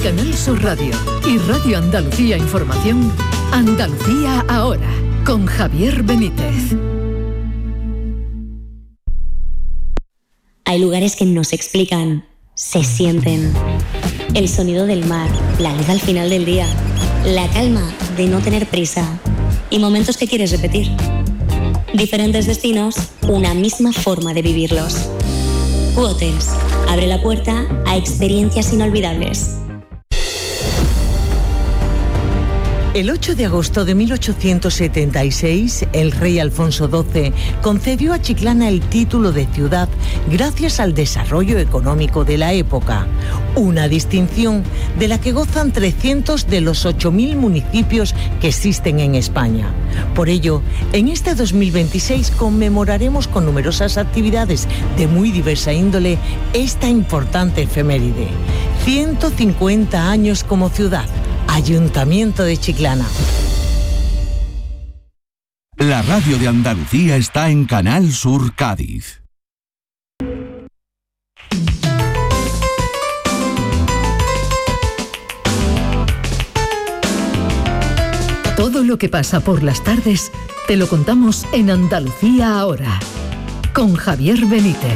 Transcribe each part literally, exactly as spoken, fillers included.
Canal Sur Radio y Radio Andalucía Información, Andalucía Ahora, con Javier Benítez. Hay lugares que no se explican, se sienten. El sonido del mar, la luz al final del día, la calma de no tener prisa y momentos que quieres repetir. Diferentes destinos, una misma forma de vivirlos. U-Hotels abre la puerta a experiencias inolvidables. El ocho de agosto de mil ochocientos setenta y seis, el rey Alfonso doce concedió a Chiclana el título de ciudad gracias al desarrollo económico de la época, una distinción de la que gozan trescientos de los ocho mil municipios que existen en España. Por ello, en este dos mil veintiséis conmemoraremos con numerosas actividades de muy diversa índole esta importante efeméride. ciento cincuenta años como ciudad. Ayuntamiento de Chiclana. La radio de Andalucía está en Canal Sur Cádiz. Todo lo que pasa por las tardes te lo contamos en Andalucía Ahora, con Javier Benítez.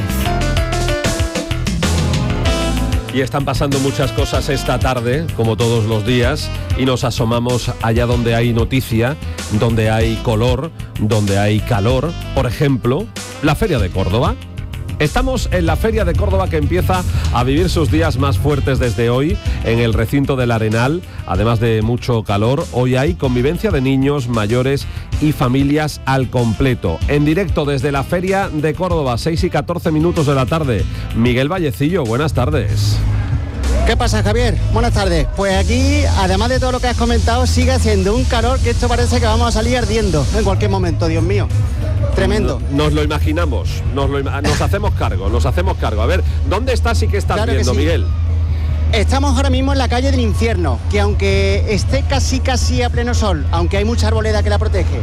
Y están pasando muchas cosas esta tarde, como todos los días, y nos asomamos allá donde hay noticia, donde hay color, donde hay calor. Por ejemplo, la Feria de Córdoba. Estamos en la Feria de Córdoba, que empieza a vivir sus días más fuertes desde hoy en el recinto del Arenal. Además de mucho calor, hoy hay convivencia de niños, mayores y familias al completo. En directo desde la Feria de Córdoba, seis y catorce minutos de la tarde. Miguel Vallecillo, buenas tardes. ¿Qué pasa, Javier? Buenas tardes. Pues aquí, además de todo lo que has comentado, sigue haciendo un calor que esto parece que vamos a salir ardiendo en cualquier momento, Dios mío. Tremendo. No, nos lo imaginamos, nos, lo, nos hacemos cargo, nos hacemos cargo. A ver, ¿dónde estás y qué estás claro viendo, sí. Miguel? Estamos ahora mismo en la calle del Infierno, que aunque esté casi casi a pleno sol, aunque hay mucha arboleda que la protege,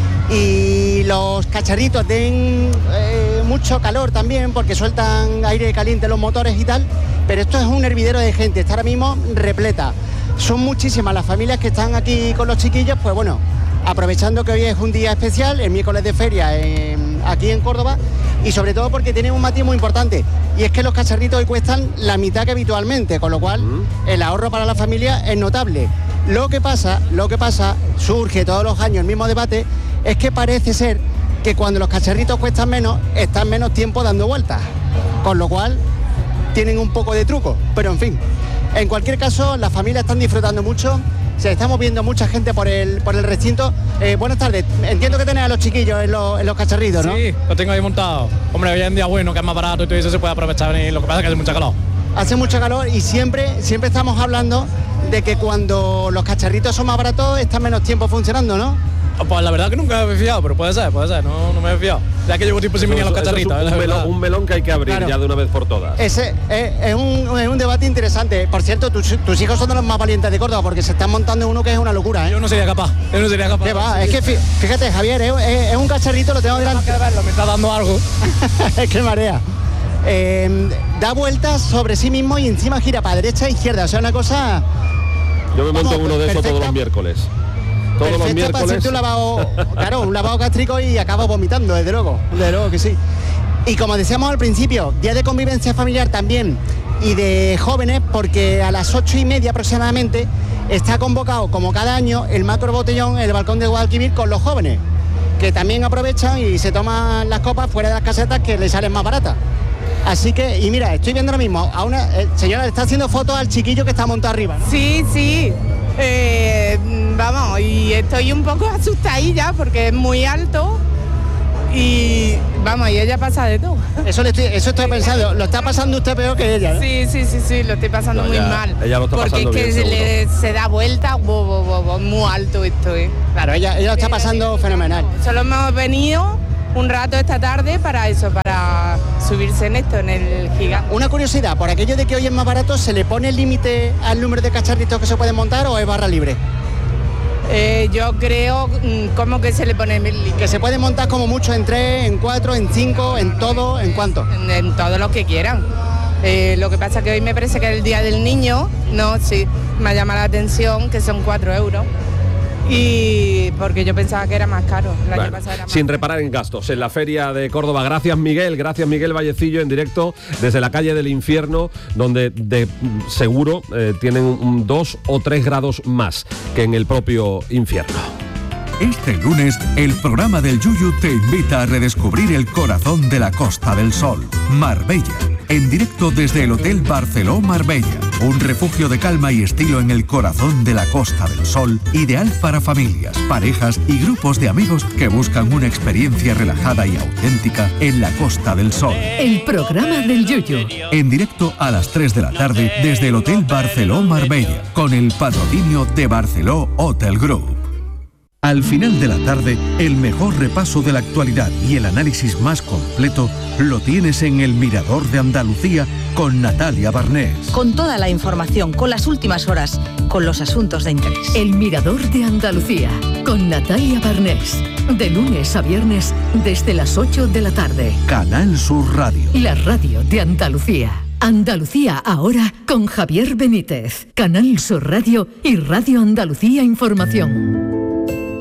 y los cacharritos den eh, mucho calor también, porque sueltan aire caliente los motores y tal, pero esto es un hervidero de gente, está ahora mismo repleta. Son muchísimas las familias que están aquí con los chiquillos, pues bueno, aprovechando que hoy es un día especial, el miércoles de feria en, aquí en Córdoba, y sobre todo porque tiene un matiz muy importante, y es que los cacharritos hoy cuestan la mitad que habitualmente, con lo cual mm. el ahorro para la familia es notable. Lo que pasa, lo que pasa, surge todos los años el mismo debate, es que parece ser que cuando los cacharritos cuestan menos, están menos tiempo dando vueltas, con lo cual tienen un poco de truco, pero en fin, en cualquier caso las familias están disfrutando mucho. Se estamos viendo mucha gente por el por el recinto. Eh, buenas tardes. Entiendo que tenés a los chiquillos en los, en los cacharritos, ¿no? Sí, los tengo ahí montados. Hombre, hoy en día bueno, que es más barato y todo eso se puede aprovechar. Lo que pasa es que hace mucha calor. Hace mucho calor y siempre, siempre estamos hablando de que cuando los cacharritos son más baratos están menos tiempo funcionando, ¿no? Pues la verdad que nunca me he fiado, pero puede ser, puede ser, no, no me he fiado. Ya que llevo tiempo sin venir a los cacharritos. Es un, un, melón, un melón que hay que abrir claro. ya de una vez por todas. Ese es, es, un, es un debate interesante. Por cierto, tus, tus hijos son de los más valientes de Córdoba, porque se están montando uno que es una locura, ¿eh? Yo no sería capaz, yo no sería capaz. ¿Qué va? Sí. Es que fíjate, Javier, es, es, es un cacharrito, lo tengo delante. Que verlo, me está dando algo. Es que marea. Eh, da vueltas sobre sí mismo y encima gira para derecha e izquierda, o sea, una cosa... Yo me monto Vamos, uno de esos todos los miércoles. Todos Perfecto los miércoles. Para hacerte un lavado, claro, un lavado gástrico y acabo vomitando, desde luego, desde luego que sí. Y como decíamos al principio, día de convivencia familiar también y de jóvenes, porque a las ocho y media aproximadamente está convocado, como cada año, el macro botellón en el balcón de Guadalquivir con los jóvenes, que también aprovechan y se toman las copas fuera de las casetas que les salen más baratas. Así que, y mira, estoy viendo ahora mismo a una eh, señora, le está haciendo fotos al chiquillo que está montado arriba, ¿no? Sí, sí. Eh, vamos, y estoy un poco asustadilla porque es muy alto y vamos, y ella pasa de todo. Eso le estoy, eso estoy pensando, lo está pasando usted peor que ella, ¿no? Sí, sí, sí, sí, lo estoy pasando no, muy ya, mal. Ella lo está porque pasando es que bien, se, le, se da vuelta, bo, bo, bo, bo, muy alto esto, ¿eh? Claro, ella, ella lo está pasando fenomenal. Solo hemos venido un rato esta tarde para eso, para subirse en esto, en el gigante. Una curiosidad, por aquello de que hoy es más barato, ¿se le pone el límite al número de cacharritos que se pueden montar o es barra libre? Eh, yo creo, ¿cómo que se le pone el límite? Que se puede montar como mucho en tres, en cuatro, en cinco, en todo, ¿en cuánto? En, en todo lo que quieran. Eh, lo que pasa que hoy me parece que es el Día del Niño, no, sí, me ha llamado la atención que son cuatro euros. Y porque yo pensaba que era más caro. El bueno, año pasado era más sin caro. reparar en gastos en la Feria de Córdoba. Gracias, Miguel. Gracias, Miguel Vallecillo, en directo desde la calle del Infierno, donde de seguro eh, tienen un dos o tres grados más que en el propio infierno. Este lunes, el programa del Yuyu te invita a redescubrir el corazón de la Costa del Sol, Marbella, en directo desde el Hotel Barceló Marbella, un refugio de calma y estilo en el corazón de la Costa del Sol, ideal para familias, parejas y grupos de amigos que buscan una experiencia relajada y auténtica en la Costa del Sol. El programa del Yuyu. En directo a las tres de la tarde desde el Hotel Barceló Marbella, con el patrocinio de Barceló Hotel Group. Al final de la tarde, el mejor repaso de la actualidad y el análisis más completo lo tienes en El Mirador de Andalucía con Natalia Barnés. Con toda la información, con las últimas horas, con los asuntos de interés. El Mirador de Andalucía con Natalia Barnés. De lunes a viernes desde las ocho de la tarde. Canal Sur Radio. La radio de Andalucía. Andalucía ahora con Javier Benítez. Canal Sur Radio y Radio Andalucía Información.